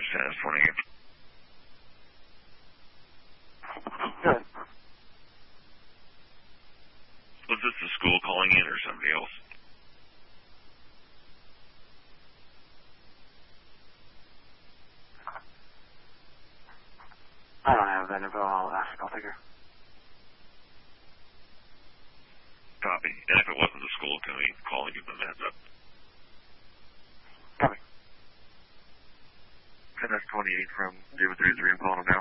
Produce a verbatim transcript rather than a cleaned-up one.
ten twenty-eight. Good. Was this the school calling in or somebody else? I don't have that info. I'll ask. I'll take her. Copy. And if it wasn't the school, can we call and give them a heads up? Copy. ten twenty-eight from zero three three, I'm calling them now.